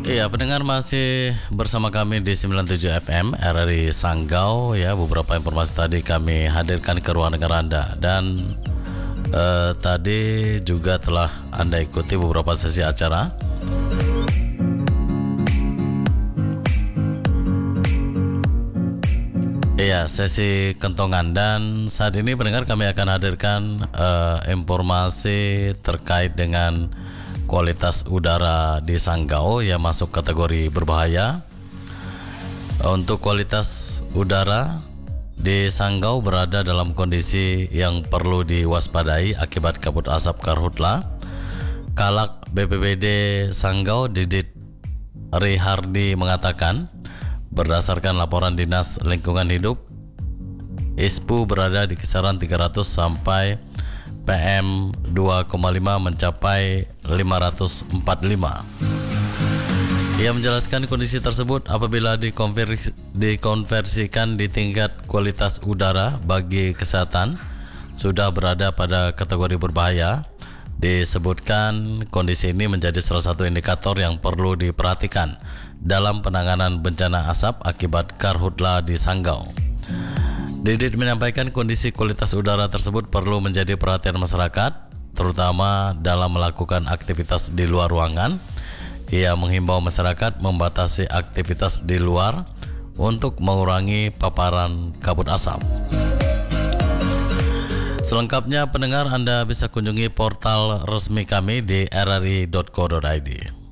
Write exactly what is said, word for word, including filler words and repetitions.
Iya, pendengar masih bersama kami di sembilan puluh tujuh F M R R I Sanggau ya. Beberapa informasi tadi kami hadirkan ke ruang dengar Anda dan eh, tadi juga telah Anda ikuti beberapa sesi acara. Iya, sesi kentongan, dan saat ini pendengar kami akan hadirkan eh, informasi terkait dengan kualitas udara di Sanggau yang masuk kategori berbahaya. Untuk kualitas udara di Sanggau berada dalam kondisi yang perlu diwaspadai akibat kabut asap karhutla. Kalak B P B D Sanggau Didit Rihardi mengatakan, berdasarkan laporan Dinas Lingkungan Hidup, I S P U berada di kisaran tiga ratus sampai P M dua koma lima mencapai lima ratus empat puluh lima. Ia menjelaskan kondisi tersebut apabila dikonversi, dikonversikan di tingkat kualitas udara bagi kesehatan sudah berada pada kategori berbahaya. Disebutkan kondisi ini menjadi salah satu indikator yang perlu diperhatikan dalam penanganan bencana asap akibat karhutla di Sanggau. Didit menyampaikan kondisi kualitas udara tersebut perlu menjadi perhatian masyarakat, terutama dalam melakukan aktivitas di luar ruangan. Ia menghimbau masyarakat membatasi aktivitas di luar untuk mengurangi paparan kabut asap. Selengkapnya pendengar, Anda bisa kunjungi portal resmi kami di r r i dot co dot i d.